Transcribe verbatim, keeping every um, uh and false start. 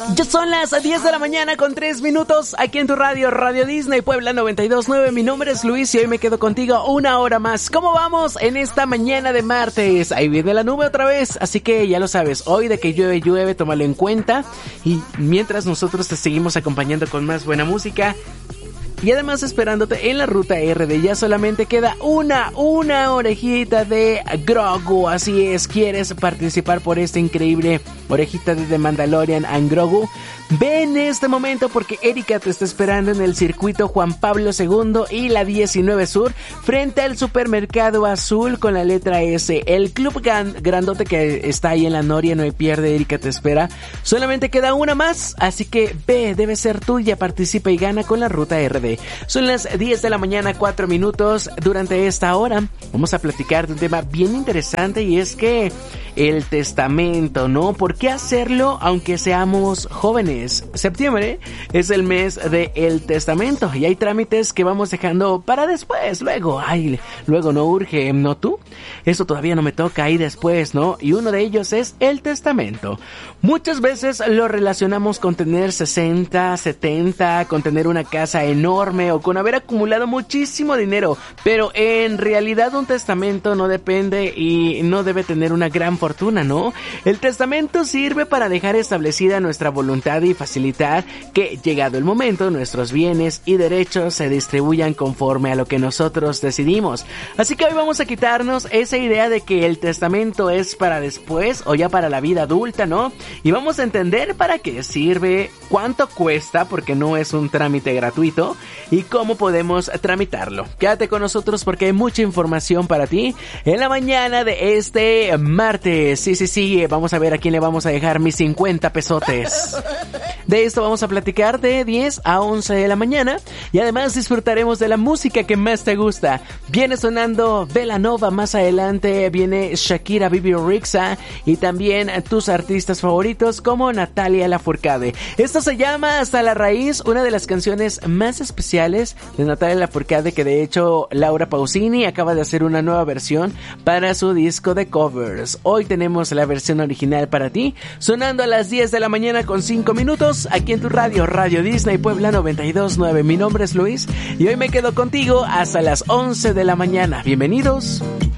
Ya son las diez de la mañana con tres minutos aquí en tu radio, Radio Disney Puebla noventa y dos punto nueve. Mi nombre es Luis y hoy me quedo contigo una hora más. ¿Cómo vamos en esta mañana de martes? Ahí viene la nube otra vez, así que ya lo sabes, hoy de que llueve, llueve, tómalo en cuenta. Y mientras nosotros te seguimos acompañando con más buena música y además esperándote en la ruta R D. Ya solamente queda una, una orejita de Grogu. Así es, ¿quieres participar por esta increíble orejita de The Mandalorian and Grogu? Ve en este momento porque Erika te está esperando en el circuito Juan Pablo segundo y la diecinueve Sur, frente al supermercado azul con la letra S. El club gran, grandote que está ahí en la Noria, no hay pierde, Erika te espera. Solamente queda una más, así que ve, debe ser tuya, participa y gana con la ruta R D. Son las diez de la mañana, cuatro minutos. Durante esta hora vamos a platicar de un tema bien interesante y es que el testamento, ¿no? ¿Por qué hacerlo aunque seamos jóvenes? Septiembre es el mes del testamento y hay trámites que vamos dejando para después, luego, ay, luego no urge, ¿no tú? Eso todavía no me toca, ahí después, ¿no? Y uno de ellos es el testamento. Muchas veces lo relacionamos con tener sesenta, setenta, con tener una casa enorme o con haber acumulado muchísimo dinero, pero en realidad un testamento no depende y no debe tener una gran fortuna, ¿no? El testamento sirve para dejar establecida nuestra voluntad y facilitar que, llegado el momento, nuestros bienes y derechos se distribuyan conforme a lo que nosotros decidimos. Así que hoy vamos a quitarnos esa idea de que el testamento es para después o ya para la vida adulta, ¿no? Y vamos a entender para qué sirve, cuánto cuesta, porque no es un trámite gratuito, y cómo podemos tramitarlo. Quédate con nosotros porque hay mucha información para ti en la mañana de este martes. Sí, sí, sí, vamos a ver a quién le vamos a dejar mis cincuenta pesotes. De esto vamos a platicar de diez a once de la mañana y además disfrutaremos de la música que más te gusta. Viene sonando Belanova, más adelante viene Shakira, Bibi Rexha y también tus artistas favoritos como Natalia Lafourcade. Esto se llama Hasta la Raíz, una de las canciones más especiales de Natalia Lafourcade, que de hecho Laura Pausini acaba de hacer una nueva versión para su disco de covers. Hoy tenemos la versión original para ti, sonando a las diez de la mañana con cinco minutos, aquí en tu radio, Radio Disney Puebla noventa y dos punto nueve. Mi nombre es Luis y hoy me quedo contigo hasta las once de la mañana. Bienvenidos.